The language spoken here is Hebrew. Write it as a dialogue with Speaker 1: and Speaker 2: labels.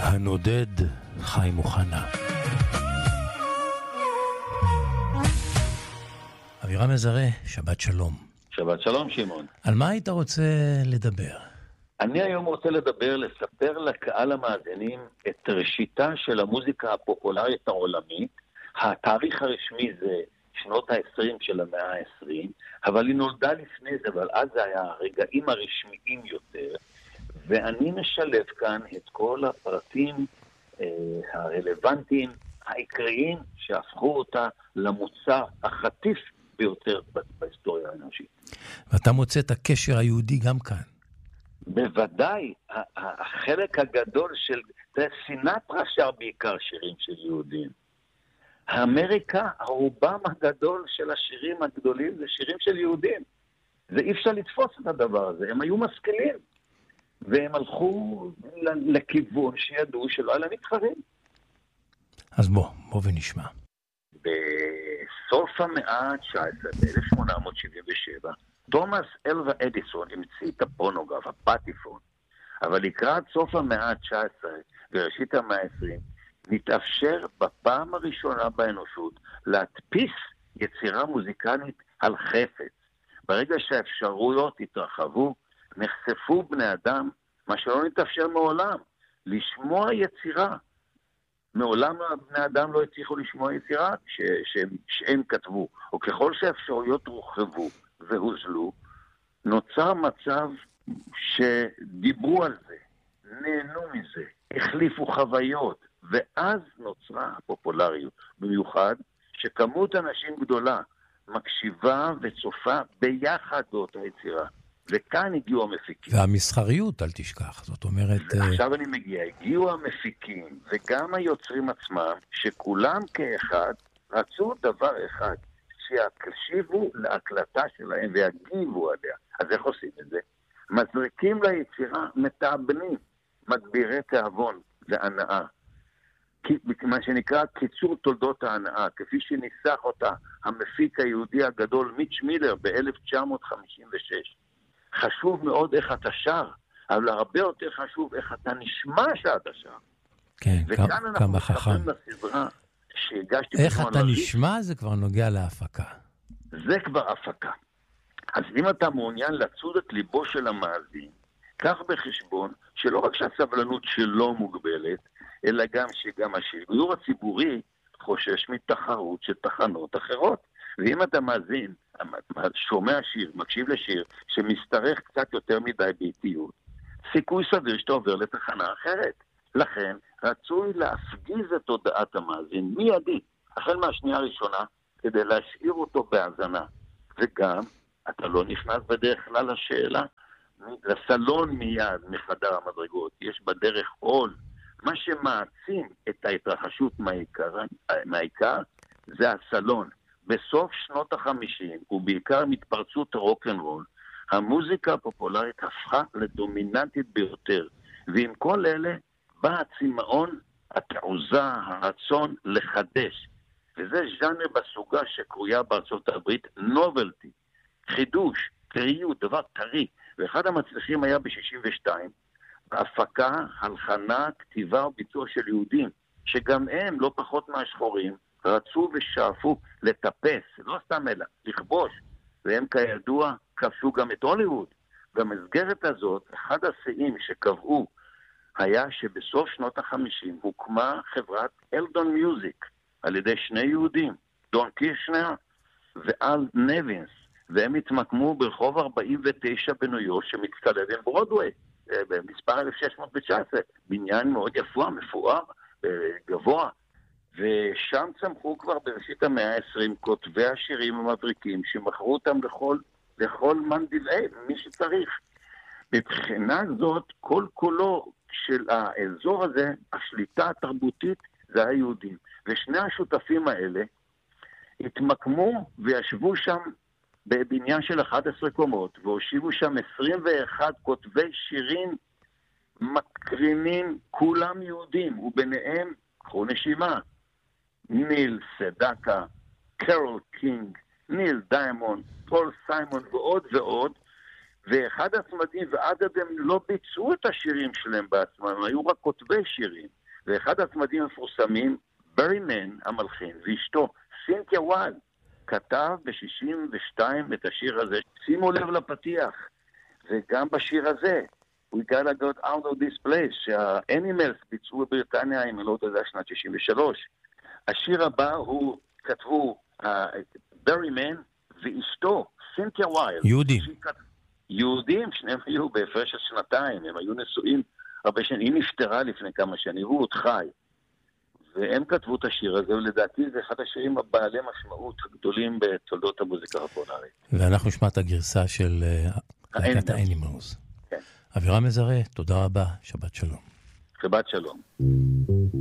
Speaker 1: הנודד חיים אוחנה. אבירם מזרה, שבת שלום.
Speaker 2: שבת שלום, שמעון.
Speaker 1: על מה היית רוצה לדבר?
Speaker 2: אני היום רוצה לספר לקהל המאזינים את ראשיתה של המוזיקה הפופולרית העולמית. התאריך הרשמי זה שנות ה-20 של המאה ה-20, אבל היא נולדה לפני זה, אבל אז זה היה הרגעים הרשמיים יותר, ואני משלב כאן את כל הפרטים הרלוונטיים, העיקריים, שהפכו אותה למוצר החטיף ביותר בהיסטוריה האנושית.
Speaker 1: ואתה מוצא את הקשר היהודי גם כאן.
Speaker 2: בוודאי, החלק הגדול של סינטרה שר בעיקר שירים של יהודים. האמריקה, הרובם הגדול של השירים הגדולים זה שירים של יהודים. זה אי אפשר לתפוס את הדבר הזה, הם היו משכילים. והם הלכו לכיוון שידעו שלא היה מתחרים.
Speaker 1: אז בוא ונשמע.
Speaker 2: בסוף המאה ה-19, ב-1877, תומאס אלווה אדיסון המציא את הפונוגרף, הפטיפון, אבל לקראת סוף המאה ה-19 וראשית המאה ה-20, נתאפשר בפעם הראשונה באנושות להדפיס יצירה מוזיקלית על חפץ. ברגע שהאפשרויות התרחבו, נחשפו בני אדם, מה שלא נתאפשר מעולם, לשמוע יצירה. מעולם בני אדם לא הצליחו לשמוע יצירה שהם כתבו, או ככל שהאפשרויות רוחבו והוזלו, נוצר מצב שדיברו על זה, נהנו מזה, החליפו חוויות, ואז נוצרה הפופולריות, במיוחד שכמות אנשים גדולה מקשיבה וצופה ביחד באותה יצירה. וכאן הגיעו המפיקים.
Speaker 1: והמסחריות, אל תשכח, זאת אומרת...
Speaker 2: עכשיו אני מגיע, הגיעו המפיקים וגם היוצרים עצמם, שכולם כאחד רצו דבר אחד, שיקשיבו להקלטה שלהם ויגיבו עליה. אז איך עושים את זה? מזריקים ליצירה מתאבנים, מגבירי תאבון והנאה. מה שנקרא קיצור תולדות ההנאה, כפי שניסח אותה המפיק היהודי הגדול מיץ' מילר ב-1956. חשוב מאוד איך אתה שר, אבל הרבה יותר חשוב איך אתה נשמע שאתה שר.
Speaker 1: כן, כמה חכם.
Speaker 2: וכאן אנחנו לסדרה שהגשתי...
Speaker 1: איך אתה נשמע זה כבר נוגע להפקה.
Speaker 2: זה כבר הפקה. אז אם אתה מעוניין לצוד את ליבו של המאזין, קח בחשבון שלא רק שהסבלנות שלו מוגבלת, אלא גם השידור הציבורי חושש מתחרות של תחנות אחרות. ואם אתה מאזין, שומע שיר, מקשיב לשיר, שמסתרך קצת יותר מדי באיטיות, סיכוי סביר שאתה עובר לתחנה אחרת. לכן, רצוי להפגיז את תודעת המאזין מיידית, החל מהשנייה הראשונה, כדי להשאיר אותו בהאזנה. וגם, אתה לא נכנס בדרך כלל לשאלה, לסלון מיד מחדר המדרגות, יש בדרך עול. מה שמעצים את ההתרחשות מהעיקר, זה הסלון. בסוף שנות ה-50, ובעיקר מתפרצות הרוק'נ'רול, המוזיקה הפופולרית הפכה לדומיננטית ביותר, ועם כל אלה בא הצמאון, התעוזה, הרצון לחדש. וזה ז'אנר בסוגה שקרויה בארצות הברית נובלטי, חידוש, טריות, דבר טרי. ואחד המצליחים היה ב-62, בהפקה, הלחנה, כתיבה וביצוע של יהודים, שגם הם, לא פחות מהשחורים, רצו ושאפו לטפס, לא סתם אלא, לכבוש, והם כידוע כבשו גם את הוליווד. במסגרת הזאת, אחד השיאים שקבעו היה שבסוף שנות ה-50 הוקמה חברת אלדון מיוזיק על ידי שני יהודים, דון קירשנר ואל נבינס, והם התמקמו ברחוב 49 בניו יורק שמצטלב עם ברודווי, במספר 1619, בניין מאוד יפה, מפואר, גבוה, ושם צמחו כבר בראשית המאה ה-20 כותבי השירים המבריקים שמכרו אותם לכל מנדילאי, מי שצריך. מבחינה זאת, כל קולו של האזור הזה, השליטה התרבותית, זה היהודים. ושני השותפים האלה התמקמו וישבו שם בבניין של 11 קומות, והושיבו שם 21 כותבי שירים מקרינים, כולם יהודים, וביניהם, קחו נשימה, ניל סדקה, קרול קינג, ניל דיימונד, פול סיימון ועוד ועוד, ואחד הצמדים, ועד אז הם לא ביצעו את השירים שלהם בעצמם, הם היו רק כותבי שירים. ואחד הצמדים המפורסמים, ברי מן, המלחין, ואשתו, סינתיה וייל, כתב ב-62 את השיר הזה. שימו לב לפתיח, וגם בשיר הזה, We gotta get out of this place, שהאנימלס ביצעו בבריטניה, אם לא יודע, שנת 63. השיר הבא הוא, כתבו ברי מן ואשתו, סינתיה וייל. יהודים, שניהם היו בהפרש של שנתיים, הם היו נשואים הרבה שנים, היא נפטרה לפני כמה שנים, הוא עוד חי. והם כתבו את השיר הזה, ולדעתי זה אחד השירים הבעלי משמעות הגדולים בתולדות המוזיקה הפופולרית.
Speaker 1: ואנחנו נשמע את הגרסה של להקת האנימלס. אבירם מזרה, תודה רבה, שבת שלום.
Speaker 2: שבת שלום.